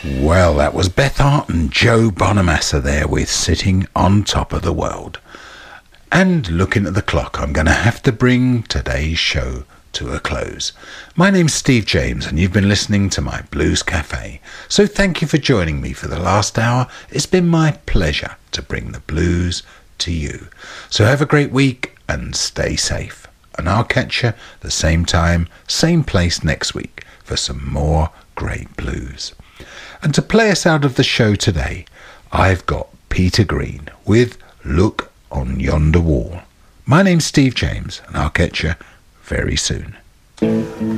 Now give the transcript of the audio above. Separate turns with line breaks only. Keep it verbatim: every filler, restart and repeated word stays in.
Well, that was Beth Hart and Joe Bonamassa there with Sitting on Top of the World. And looking at the clock, I'm going to have to bring today's show to a close. My name's Steve James and you've been listening to my Blues Cafe. So thank you for joining me for the last hour. It's been my pleasure to bring the blues to you. So have a great week and stay safe. And I'll catch you the same time, same place next week for some more great blues. And to play us out of the show today, I've got Peter Green with Look on Yonder Wall. My name's Steve James and I'll catch you very soon.